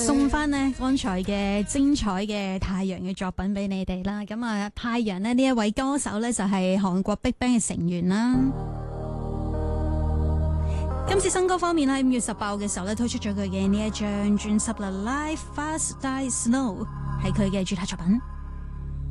送翻呢剛才嘅精彩嘅太陽嘅作品俾你哋啦。咁啊，太陽呢一位歌手呢，就係韓國 BigBang 嘅成員啦。今次新歌方面喺5月18號嘅時候呢，推出咗佢嘅呢一張專輯啦，《Life Fast Die Slow》係佢嘅主打作品。